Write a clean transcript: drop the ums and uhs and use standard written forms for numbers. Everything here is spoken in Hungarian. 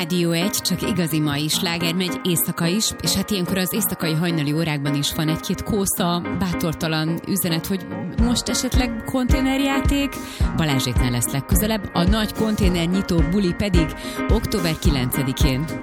Rádió 1, csak igazi mai sláger megy, éjszaka is, és hát ilyenkor az éjszakai hajnali órákban is van egy-két kósza, bátortalan üzenet, hogy most esetleg konténerjáték, Balázséknál lesz legközelebb, a nagy konténernyitó buli pedig október 9-én.